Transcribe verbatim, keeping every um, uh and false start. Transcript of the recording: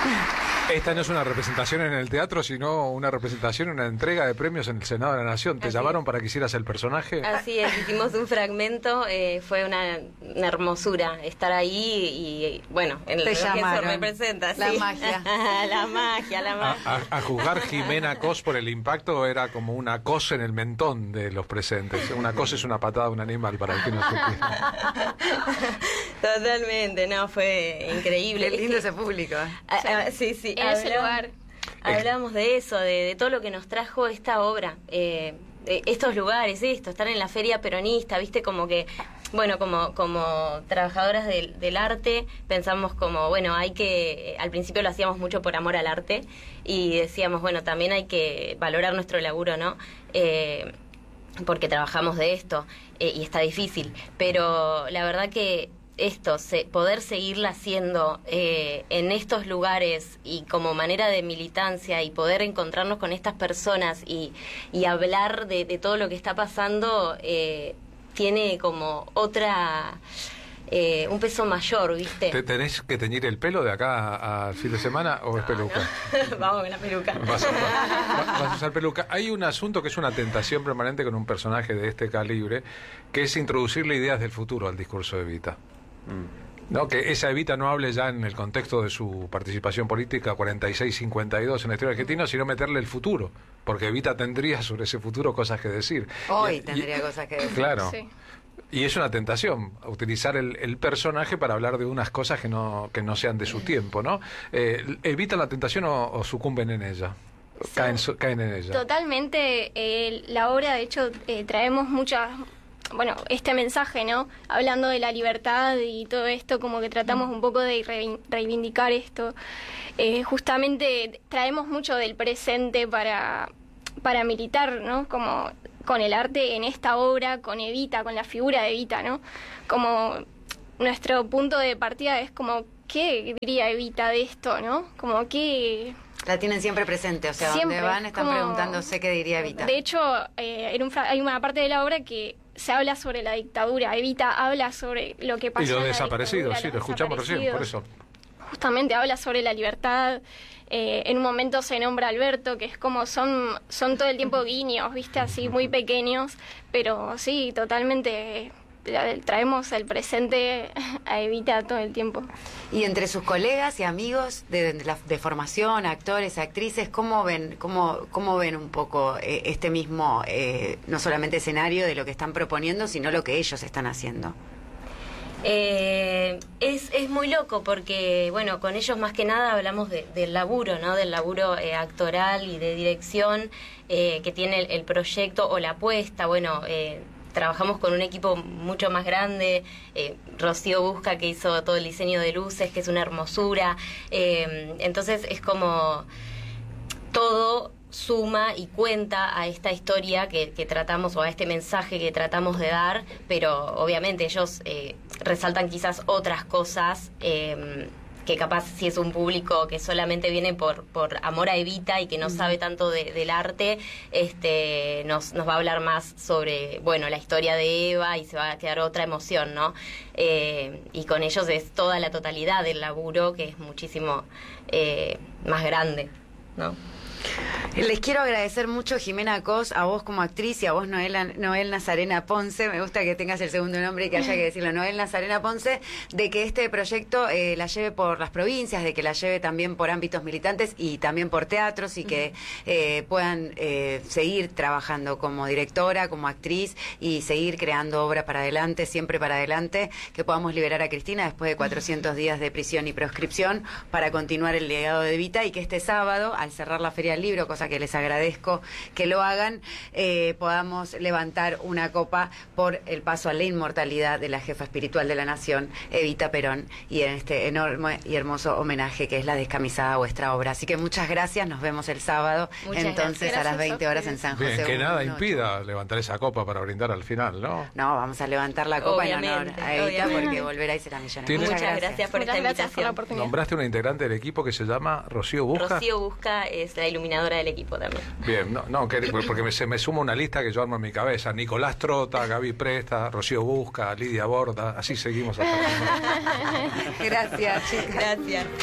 Esta no es una representación en el teatro, sino una representación, una entrega de premios en el Senado de la Nación. ¿Te Así llamaron es. para que hicieras el personaje? Así es, hicimos un fragmento, eh, fue una, una hermosura estar ahí y, bueno, en el que eso representa. La sí. magia. la magia, la magia. A, a, a juzgar Jimena Cos por el impacto, era como una cos en el mentón de los presentes. Una cos es una patada de un animal, para el que no supiera. Totalmente, no, fue increíble. Qué lindo ese público. Ah, ah, sí, sí. En ese lugar. Hablábamos de eso, de, de todo lo que nos trajo esta obra, eh, de estos lugares, esto, estar en la feria peronista, viste, como que, bueno, como como trabajadoras del, del arte, pensamos como, bueno, hay que, al principio lo hacíamos mucho por amor al arte, y decíamos, bueno, también hay que valorar nuestro laburo, ¿no? Eh, porque trabajamos de esto, eh, y está difícil, pero la verdad que esto, se, poder seguirla haciendo eh, en estos lugares y como manera de militancia y poder encontrarnos con estas personas y, y hablar de, de todo lo que está pasando, eh, tiene como otra... Eh, un peso mayor, ¿viste? ¿Te tenés que teñir el pelo de acá al fin de semana o no, es peluca? No. Vamos con la peluca. Vas a, vas a usar peluca. Hay un asunto que es una tentación permanente con un personaje de este calibre, que es introducirle ideas del futuro al discurso de Evita. Mm. ¿No? Que esa Evita no hable ya en el contexto de su participación política cuarenta y seis cincuenta y dos en la historia argentina, sino meterle el futuro, porque Evita tendría sobre ese futuro cosas que decir. Hoy y, tendría y, cosas que decir. Claro. Sí. Y es una tentación utilizar el, el personaje para hablar de unas cosas que no que no sean de su tiempo, ¿no? Eh, ¿Evitan la tentación o, o sucumben en ella? Sí. Caen, caen en ella. Totalmente. Eh, la obra, de hecho, eh, traemos muchas... Bueno, este mensaje, ¿no? Hablando de la libertad y todo esto, como que tratamos un poco de reivindicar esto. Eh, justamente traemos mucho del presente para, para militar, ¿no? Como con el arte en esta obra, con Evita, con la figura de Evita, ¿no? Como nuestro punto de partida es como, ¿qué diría Evita de esto, no? Como que... La tienen siempre presente, o sea, siempre, donde van están como, preguntándose qué diría Evita. De hecho, eh, en un, hay una parte de la obra que se habla sobre la dictadura. Evita habla sobre lo que pasó. Y los desaparecidos, sí, lo escuchamos recién, por eso. Justamente habla sobre la libertad. Eh, en un momento se nombra a Alberto, que es como son son todo el tiempo guiños, viste, así muy pequeños, pero sí, totalmente eh, traemos el presente a Evita todo el tiempo. Y entre sus colegas y amigos de, de, la, de formación, actores, actrices, ¿cómo ven cómo, cómo ven un poco eh, este mismo, eh, no solamente escenario de lo que están proponiendo, sino lo que ellos están haciendo? Eh, es, es muy loco porque, bueno, con ellos más que nada hablamos de, del laburo, ¿no? Del laburo eh, actoral y de dirección eh, que tiene el, el proyecto o la apuesta. Bueno, eh, trabajamos con un equipo mucho más grande, eh, Rocío Busca, que hizo todo el diseño de luces, que es una hermosura. Eh, entonces es como todo suma y cuenta a esta historia que, que tratamos, o a este mensaje que tratamos de dar, pero obviamente ellos eh, resaltan quizás otras cosas eh, que capaz si es un público que solamente viene por por amor a Evita y que no sabe tanto de, del arte, este nos, nos va a hablar más sobre, bueno, la historia de Eva, y se va a quedar otra emoción, ¿no? Eh, y con ellos es toda la totalidad del laburo, que es muchísimo eh, más grande, ¿no? Les quiero agradecer mucho, Jimena Cos, a vos como actriz y a vos, Noel, Noel Nazarena Ponce. Me gusta que tengas el segundo nombre y que haya que decirlo, Noel Nazarena Ponce, de que este proyecto eh, la lleve por las provincias, de que la lleve también por ámbitos militantes y también por teatros, y que eh, puedan eh, seguir trabajando como directora, como actriz, y seguir creando obra para adelante, siempre para adelante, que podamos liberar a Cristina después de cuatrocientos días de prisión y proscripción para continuar el legado de Evita, y que este sábado, al cerrar la Feria del Libro, cosa que les agradezco que lo hagan, eh, podamos levantar una copa por el paso a la inmortalidad de la jefa espiritual de la nación, Evita Perón, y en este enorme y hermoso homenaje que es La descamisada, vuestra obra. Así que muchas gracias, nos vemos el sábado, muchas entonces gracias. a las veinte horas en San José. Bien, que nada uno, impida ocho. levantar esa copa para brindar al final, ¿no? No, vamos a levantar la copa obviamente, en honor a Evita, obviamente. porque volverá y será millonaria. Muchas, Muchas gracias, gracias por Muchas esta gracias por la invitación. oportunidad. Nombraste una integrante del equipo que se llama Rocío Busca. Rocío Busca es la iluminadora del equipo también. Bien, no, no que, porque me, se me suma una lista que yo armo en mi cabeza. Nicolás Trota, Gaby Presta, Rocío Busca, Lidia Borda, así seguimos hasta Gracias, chicas. Gracias.